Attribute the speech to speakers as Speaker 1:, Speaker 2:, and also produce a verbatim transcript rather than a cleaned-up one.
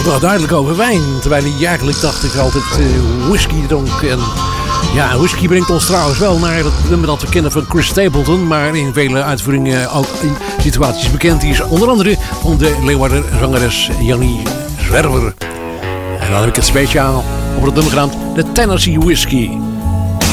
Speaker 1: wel duidelijk over wijn. Terwijl hij eigenlijk dacht ik altijd uh, whisky dronk. En ja, whisky brengt ons trouwens wel naar het nummer dat we kennen van Chris Stapleton. Maar in vele uitvoeringen ook in situaties bekend. Die is onder andere van de Leeuwarder zangeres Jannie Zwerver. En dan heb ik het speciaal op het nummer genaamd de Tennessee Whiskey.